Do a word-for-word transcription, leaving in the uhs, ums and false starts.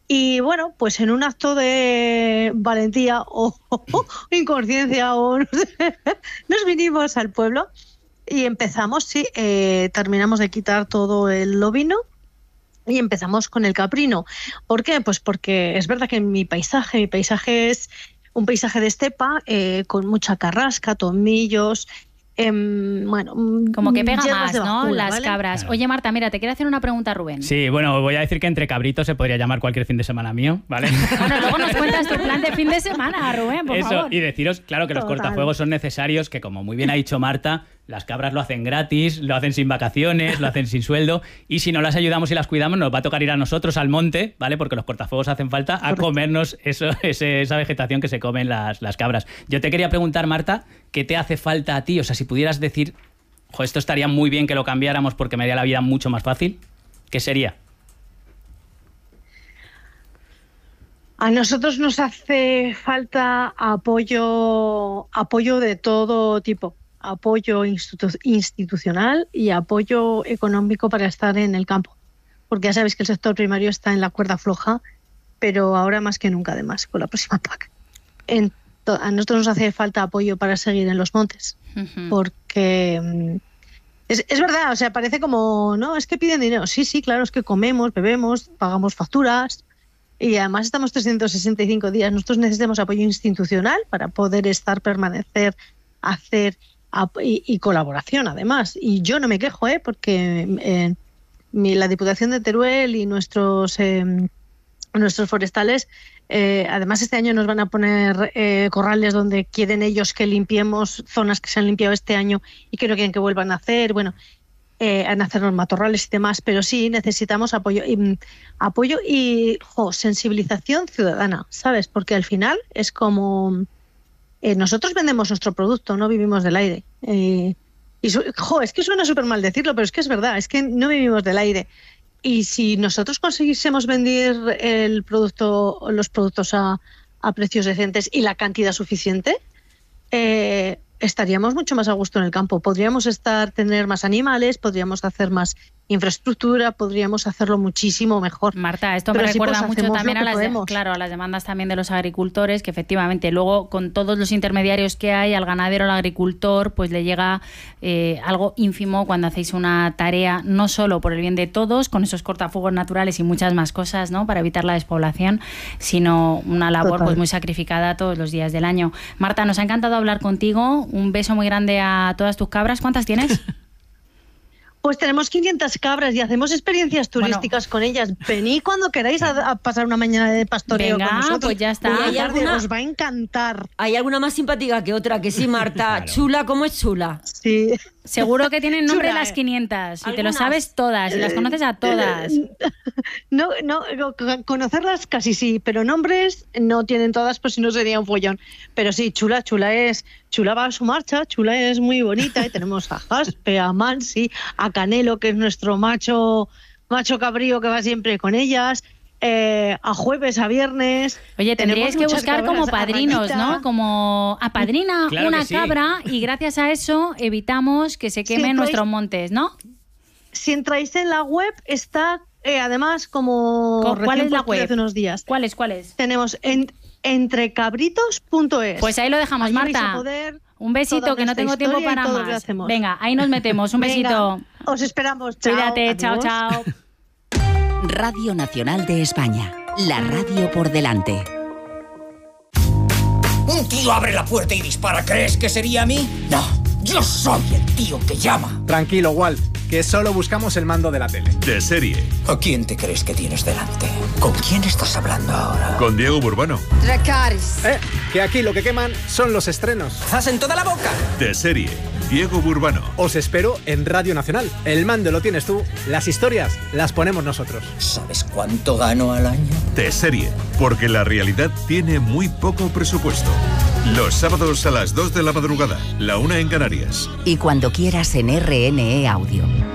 Y bueno, pues en un acto de valentía o, o, o inconsciencia, o no sé, nos vinimos al pueblo y empezamos, sí, eh, terminamos de quitar todo el lobino y empezamos con el caprino. ¿Por qué? Pues porque es verdad que mi paisaje, mi paisaje es un paisaje de estepa, eh, con mucha carrasca, tomillos, eh, bueno... Como que pega más, ¿no? Bajura, Las ¿vale? cabras. Oye, Marta, mira, te quiero hacer una pregunta, Rubén. Sí, bueno, voy a decir que entre cabritos se podría llamar cualquier fin de semana mío, ¿vale? Bueno, luego nos cuentas tu plan de fin de semana, Rubén, por Eso, favor. y deciros, claro, que los Total. cortafuegos son necesarios, que como muy bien ha dicho Marta, las cabras lo hacen gratis, lo hacen sin vacaciones, lo hacen sin sueldo, y si no las ayudamos y las cuidamos, nos va a tocar ir a nosotros al monte, ¿vale? Porque los cortafuegos hacen falta a comernos eso, ese, esa vegetación que se comen las, las cabras. Yo te quería preguntar, Marta, ¿qué te hace falta a ti? O sea, si pudieras decir, jo, esto estaría muy bien que lo cambiáramos porque me haría la vida mucho más fácil, ¿qué sería? A nosotros nos hace falta apoyo, apoyo de todo tipo, apoyo institu- institucional y apoyo económico para estar en el campo, porque ya sabéis que el sector primario está en la cuerda floja, pero ahora más que nunca, además, con la próxima P A C. En to- a nosotros nos hace falta apoyo para seguir en los montes, Ujú. porque mm, es, es verdad, o sea, parece como, no, es que piden dinero. Sí, sí, claro, es que comemos, bebemos, pagamos facturas. Y además estamos trescientos sesenta y cinco días. Nosotros necesitamos apoyo institucional para poder estar, permanecer, hacer ap- y, y colaboración, además. Y yo no me quejo, ¿eh? Porque eh, mi, la Diputación de Teruel y nuestros, eh, nuestros forestales, eh, además este año nos van a poner eh, corrales donde quieren ellos que limpiemos zonas que se han limpiado este año y que no quieren que vuelvan a hacer. Bueno, Eh, a hacernos matorrales y demás, pero sí necesitamos apoyo y, apoyo y jo, sensibilización ciudadana, ¿sabes? Porque al final es como eh, nosotros vendemos nuestro producto, no vivimos del aire. Eh, y su, jo, es que suena súper mal decirlo, pero es que es verdad, es que no vivimos del aire. Y si nosotros consiguiésemos vender el producto, los productos a, a precios decentes y la cantidad suficiente, eh, estaríamos mucho más a gusto en el campo. Podríamos estar, tener más animales, podríamos hacer más infraestructura, podríamos hacerlo muchísimo mejor. Marta, esto Pero me sí, recuerda pues, mucho hacemos también lo a que las, de- podemos. claro, a las demandas también de los agricultores, que efectivamente luego con todos los intermediarios que hay, al ganadero, al agricultor, pues le llega eh, algo ínfimo cuando hacéis una tarea, no solo por el bien de todos, con esos cortafuegos naturales y muchas más cosas, ¿no?, para evitar la despoblación, sino una labor Total. pues muy sacrificada todos los días del año. Marta, nos ha encantado hablar contigo, un beso muy grande a todas tus cabras. ¿Cuántas tienes? Pues tenemos quinientas cabras y hacemos experiencias turísticas Bueno. con ellas. Venid cuando queráis a, a pasar una mañana de pastoreo Venga, con nosotros. pues ya está. Una ¿Y hay tarde, alguna- os va a encantar. Hay alguna más simpática que otra, que sí, Marta. Claro. Chula, ¿cómo es chula? Sí. Seguro que tienen nombre Chula, las eh. quinientas y te lo ¿Algunas? sabes todas y las conoces a todas. No, no, co- conocerlas casi sí, pero nombres no tienen todas, pues si no sería un follón. Pero sí, Chula, Chula es, Chula va a su marcha, Chula es muy bonita y tenemos a Jaspe, a Mansi, a Canelo, que es nuestro macho, macho cabrío que va siempre con ellas, eh, a jueves, a viernes. Oye, tendríais Tenemos que muchas buscar como cabras, a padrinos, Raquita. ¿no? Como apadrina Claro una que sí. cabra y gracias a eso evitamos que se quemen entráis- nuestros montes, ¿no? Si entráis en la web, está eh, además como ¿Cuál recién es la puesto de web? hace unos días. ¿Cuáles, cuáles? Tenemos en, entrecabritos punto es. Pues ahí lo dejamos, Ahí vais Marta. a poder Un besito, toda que no nuestra tengo tiempo historia y para todo lo que más. hacemos. Venga, ahí nos metemos. Un Venga, besito. os esperamos. Chao, Cuídate, chao, adiós. chao. Radio Nacional de España. La radio por delante. Un tío abre la puerta y dispara. ¿Crees que sería a mí? No, yo soy el tío que llama. Tranquilo, Walt, que solo buscamos el mando de la tele. De serie, ¿A quién te crees que tienes delante? ¿Con quién estás hablando ahora? con Diego Burbano. Dracarys. Eh, que aquí lo que queman son los estrenos. ¡Zas en toda la boca! De serie, Diego Burbano. Os espero en Radio Nacional. El mando lo tienes tú, las historias las ponemos nosotros. ¿Sabes cuánto gano al año? De serie, porque la realidad tiene muy poco presupuesto. Los sábados a las dos de la madrugada, la una en Canarias. Y cuando quieras en R N E Audio.